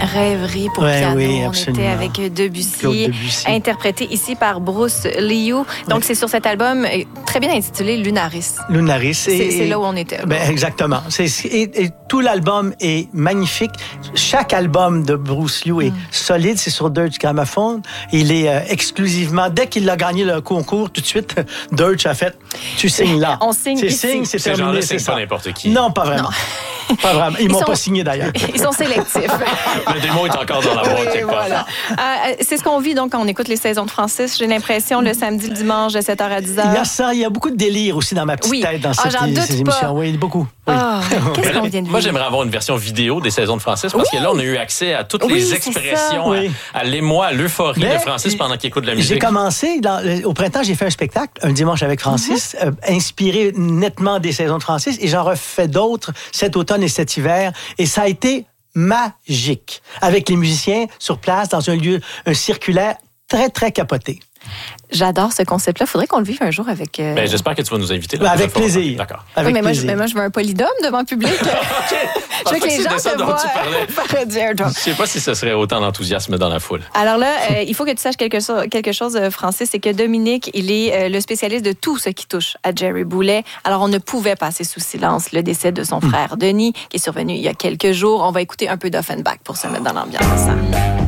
rêverie pour piano. Oui, on absolument. était avec Debussy, interprété ici par Bruce Liu. Donc, c'est sur cet album très bien intitulé Lunaris. Lunaris. C'est là où on était. Exactement. Et tout l'album est magnifique. Chaque album de Bruce Liu est solide. C'est sur Deutsche Grammophon. Il est exclusivement... Dès qu'il a gagné le concours, tout de suite, Deutsche a fait « Tu signes là ». On signe ici. C'est Ces terminé. gens-là, c'est pas n'importe qui. Non, pas vraiment. Non. Pas vraiment. Ils m'ont pas signé d'ailleurs. Ils sont sélectifs. Le démon est encore dans la boîte quelque part. Voilà. C'est ce qu'on vit donc quand on écoute les saisons de Francis. J'ai l'impression le samedi, le dimanche de 7h à 10h. Il y a ça, il y a beaucoup de délire aussi dans ma petite tête dans ces émissions. Oui, beaucoup. Oui. Qu'est-ce qu'on vient de vivre? Moi, j'aimerais avoir une version vidéo des saisons de Francis parce que là, on a eu accès à toutes les expressions, à l'émoi, à l'euphorie de Francis pendant qu'il écoute de la musique. J'ai commencé, au printemps, j'ai fait un spectacle, un dimanche avec Francis, inspiré nettement des saisons de Francis, et j'en refais d'autres cet automne et cet hiver, et ça a été magique, avec les musiciens sur place, dans un lieu circulaire très, très capoté. J'adore ce concept-là. Faudrait qu'on le vive un jour avec... J'espère que tu vas nous inviter. Avec plaisir. D'accord. Avec plaisir. Moi, je veux un polydome devant le public. Je veux que les gens te voient faire du air drum. Je sais pas si ce serait autant d'enthousiasme dans la foule. Alors là, il faut que tu saches quelque chose, Francis, c'est que Dominique, il est le spécialiste de tout ce qui touche à Jerry Boulet. Alors, on ne pouvait passer sous silence le décès de son frère Denis, qui est survenu il y a quelques jours. On va écouter un peu d'Offenbach pour se mettre dans l'ambiance.